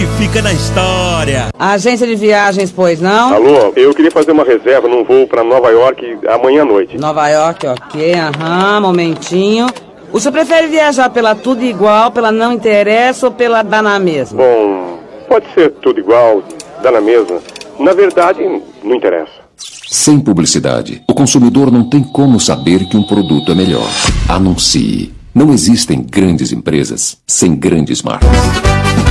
fica na história. Agência de viagens, pois não? Alô, eu queria fazer uma reserva num voo pra Nova York amanhã à noite. Nova York, ok, momentinho. O senhor prefere viajar pela tudo igual, pela não interessa ou pela dá na mesma? Bom, pode ser tudo igual, dá na mesma. Na verdade, não interessa. Sem publicidade, o consumidor não tem como saber que um produto é melhor. Anuncie. Não existem grandes empresas sem grandes marcas.